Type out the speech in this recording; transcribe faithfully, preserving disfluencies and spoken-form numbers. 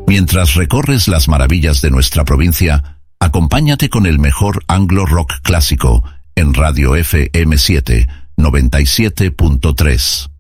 Mientras recorres las maravillas de nuestra provincia, acompáñate con el mejor anglo rock clásico en Radio F M siete noventa y siete punto tres.